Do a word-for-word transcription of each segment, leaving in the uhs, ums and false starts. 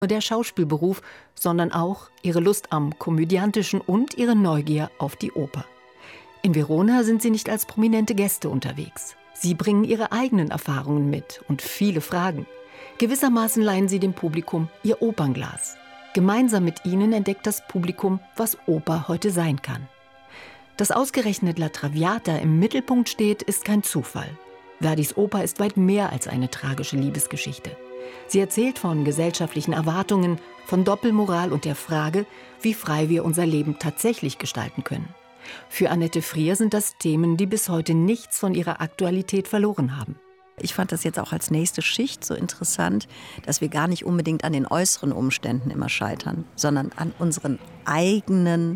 der Schauspielberuf, sondern auch ihre Lust am Komödiantischen und ihre Neugier auf die Oper. In Verona sind sie nicht als prominente Gäste unterwegs. Sie bringen ihre eigenen Erfahrungen mit und viele Fragen. Gewissermaßen leihen sie dem Publikum ihr Opernglas. Gemeinsam mit ihnen entdeckt das Publikum, was Oper heute sein kann. Dass ausgerechnet La Traviata im Mittelpunkt steht, ist kein Zufall. Verdis Oper ist weit mehr als eine tragische Liebesgeschichte. Sie erzählt von gesellschaftlichen Erwartungen, von Doppelmoral und der Frage, wie frei wir unser Leben tatsächlich gestalten können. Für Annette Frier sind das Themen, die bis heute nichts von ihrer Aktualität verloren haben. Ich fand das jetzt auch als nächste Schicht so interessant, dass wir gar nicht unbedingt an den äußeren Umständen immer scheitern, sondern an unseren eigenen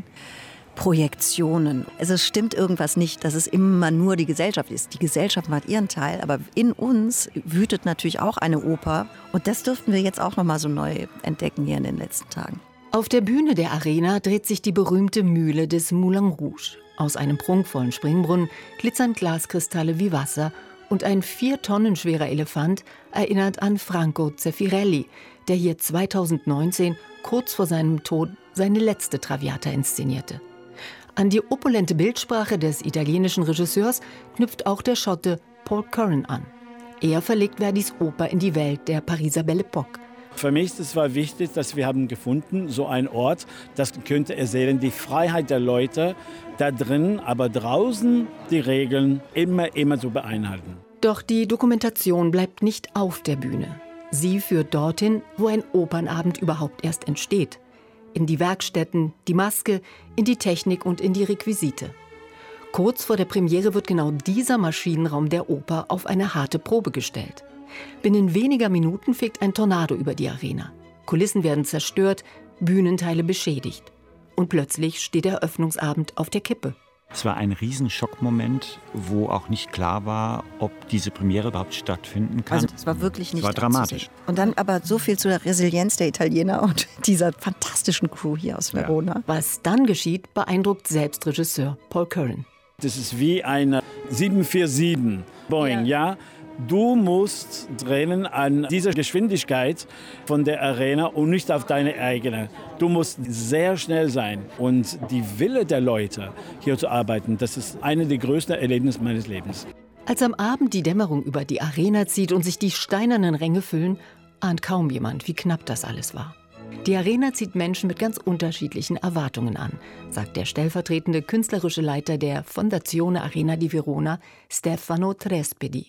Projektionen. Also es stimmt irgendwas nicht, dass es immer nur die Gesellschaft ist. Die Gesellschaft macht ihren Teil, aber in uns wütet natürlich auch eine Oper. Und das dürften wir jetzt auch noch mal so neu entdecken hier in den letzten Tagen. Auf der Bühne der Arena dreht sich die berühmte Mühle des Moulin Rouge. Aus einem prunkvollen Springbrunnen glitzern Glaskristalle wie Wasser und ein vier Tonnen schwerer Elefant erinnert an Franco Zeffirelli, der hier zweitausendneunzehn, kurz vor seinem Tod, seine letzte Traviata inszenierte. An die opulente Bildsprache des italienischen Regisseurs knüpft auch der Schotte Paul Curran an. Er verlegt Verdis Oper in die Welt der Pariser Belle Époque. Für mich ist es war wichtig, dass wir haben gefunden, so einen Ort, das könnte erzählen, die Freiheit der Leute da drin, aber draußen die Regeln immer, immer zu beeinhalten. Doch die Dokumentation bleibt nicht auf der Bühne. Sie führt dorthin, wo ein Opernabend überhaupt erst entsteht. In die Werkstätten, die Maske, in die Technik und in die Requisite. Kurz vor der Premiere wird genau dieser Maschinenraum der Oper auf eine harte Probe gestellt. Binnen weniger Minuten fegt ein Tornado über die Arena. Kulissen werden zerstört, Bühnenteile beschädigt. Und plötzlich steht der Eröffnungsabend auf der Kippe. Es war ein Riesenschockmoment, wo auch nicht klar war, ob diese Premiere überhaupt stattfinden kann. Also es war wirklich nicht es war dramatisch. Und dann aber so viel zu der Resilienz der Italiener und dieser fantastischen Crew hier aus Verona. Ja. Was dann geschieht, beeindruckt selbst Regisseur Paul Curran. Das ist wie eine sieben vier sieben Boeing, ja. ja? Du musst drehen an dieser Geschwindigkeit von der Arena und nicht auf deine eigene. Du musst sehr schnell sein. Und die Wille der Leute, hier zu arbeiten, das ist eine der größten Erlebnisse meines Lebens. Als am Abend die Dämmerung über die Arena zieht und sich die steinernen Ränge füllen, ahnt kaum jemand, wie knapp das alles war. Die Arena zieht Menschen mit ganz unterschiedlichen Erwartungen an, sagt der stellvertretende künstlerische Leiter der Fondazione Arena di Verona, Stefano Trespedi.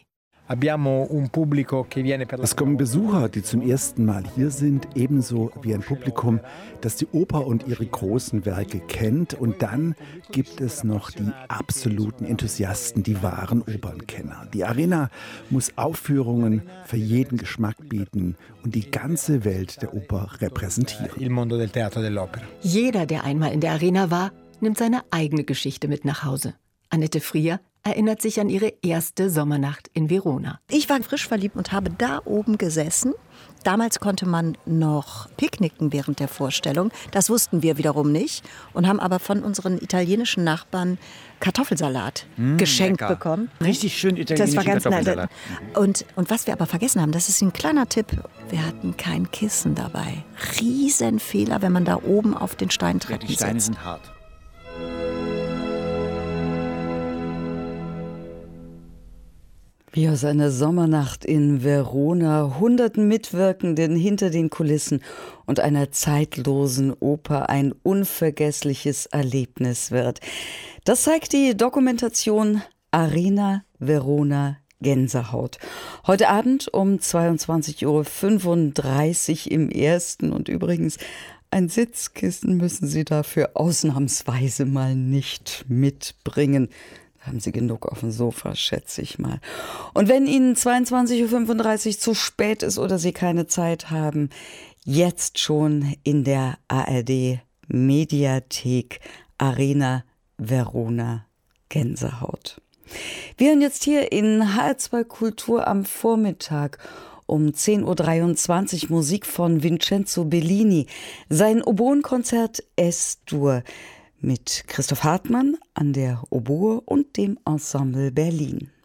Es kommen Besucher, die zum ersten Mal hier sind, ebenso wie ein Publikum, das die Oper und ihre großen Werke kennt. Und dann gibt es noch die absoluten Enthusiasten, die wahren Opernkenner. Die Arena muss Aufführungen für jeden Geschmack bieten und die ganze Welt der Oper repräsentieren. Jeder, der einmal in der Arena war, nimmt seine eigene Geschichte mit nach Hause. Annette Frier erinnert sich an ihre erste Sommernacht in Verona. Ich war frisch verliebt und habe da oben gesessen. Damals konnte man noch picknicken während der Vorstellung. Das wussten wir wiederum nicht und haben aber von unseren italienischen Nachbarn Kartoffelsalat mmh, geschenkt lecker. bekommen. Richtig schön italienischer Kartoffelsalat. Und, und was wir aber vergessen haben, das ist ein kleiner Tipp, wir hatten kein Kissen dabei. Riesenfehler, wenn man da oben auf den Steintreppen ja, die Steine sitzt. sind hart. Wie aus einer Sommernacht in Verona, hunderten Mitwirkenden hinter den Kulissen und einer zeitlosen Oper ein unvergessliches Erlebnis wird. Das zeigt die Dokumentation Arena Verona Gänsehaut. Heute Abend um zweiundzwanzig Uhr fünfunddreißig im Ersten. Und übrigens, ein Sitzkissen müssen Sie dafür ausnahmsweise mal nicht mitbringen. Haben Sie genug auf dem Sofa, schätze ich mal. Und wenn Ihnen zweiundzwanzig Uhr fünfunddreißig zu spät ist oder Sie keine Zeit haben, jetzt schon in der A R D Mediathek Arena Verona Gänsehaut. Wir hören jetzt hier in H R zwei Kultur am Vormittag um zehn Uhr dreiundzwanzig Musik von Vincenzo Bellini, sein Oboenkonzert Es-Dur mit Christoph Hartmann an der Oboe und dem Ensemble Berlin.